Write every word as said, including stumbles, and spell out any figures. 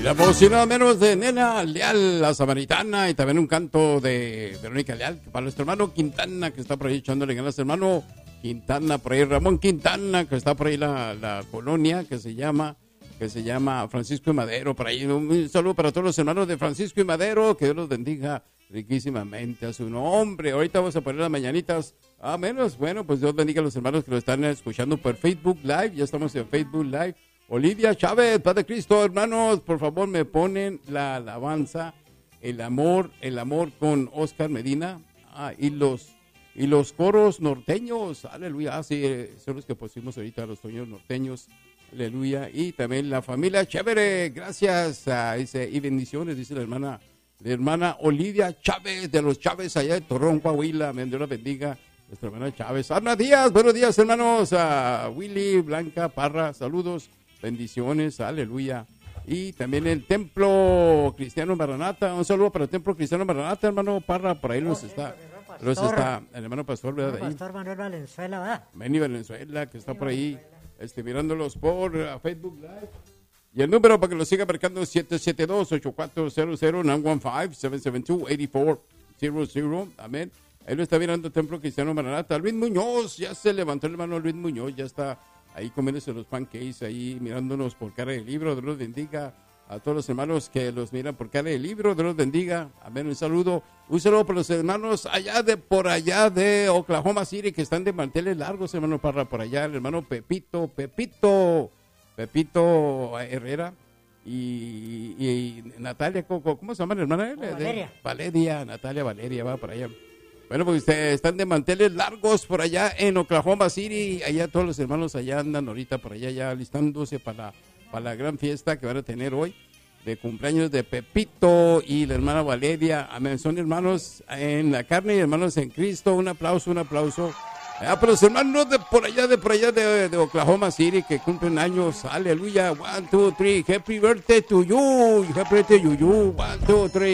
Y la voz y nada menos de Nena Leal, la samaritana, y también un canto de Verónica Leal, para nuestro hermano Quintana, que está por ahí echándole ganas, hermano Quintana, por ahí Ramón Quintana, que está por ahí la, la colonia, que se llama, que se llama Francisco y Madero, por ahí, un saludo para todos los hermanos de Francisco y Madero, que Dios los bendiga riquísimamente a su nombre. Ahorita vamos a poner las mañanitas, a menos, bueno, pues Dios bendiga a los hermanos que lo están escuchando por Facebook Live, ya estamos en Facebook Live. Olivia Chávez, Padre Cristo, hermanos, por favor me ponen la alabanza, el amor, el amor con Oscar Medina, ah, y los y los coros norteños, aleluya, ah, sí, son los que pusimos ahorita, los toños norteños, aleluya, y también la familia Chévere, gracias, ah, dice, y bendiciones, dice la hermana, la hermana Olivia Chávez, de los Chávez allá de Torreón, Coahuila, Dios la bendiga, nuestra hermana Chávez. Ana Díaz, buenos días, hermanos, a Willy, Blanca, Parra, saludos. Bendiciones, aleluya. Y también el Templo Cristiano Maranata. Un saludo para el Templo Cristiano Maranata, hermano Parra, por ahí nos está, los está, el hermano Pastor, ¿verdad? El Pastor Manuel Valenzuela, ¿verdad? Benny Valenzuela, que está por ahí, este, mirándolos por uh, Facebook Live. Y el número para que lo siga marcando es siete siete dos, ocho cuatro cero cero, nueve uno cinco, siete siete dos, ocho cuatro cero cero. Amén. Él lo está mirando el Templo Cristiano Maranata. Luis Muñoz, ya se levantó el hermano Luis Muñoz, ya está ahí comiéndose los pancakes, ahí mirándonos por cara de libro. Dios los bendiga a todos los hermanos que los miran por cara de libro. Dios los bendiga. Amén. Un saludo. Un saludo para los hermanos allá de por allá de Oklahoma City que están de manteles largos, hermano Parra, por allá. El hermano Pepito, Pepito, Pepito Herrera y, y, y Natalia, ¿cómo se llama la hermana? Oh, Valeria. Valeria, Natalia Valeria va por allá. Bueno, pues ustedes están de manteles largos por allá en Oklahoma City. Allá todos los hermanos allá andan ahorita por allá ya listándose para, para la gran fiesta que van a tener hoy de cumpleaños de Pepito y la hermana Valeria. Amén. Son hermanos en la carne y hermanos en Cristo. Un aplauso, un aplauso. Ah, pero los hermanos de por allá, de por allá de, de Oklahoma City que cumplen años. Aleluya. One, two, three. Happy birthday to you. Happy birthday to you. One, two, three.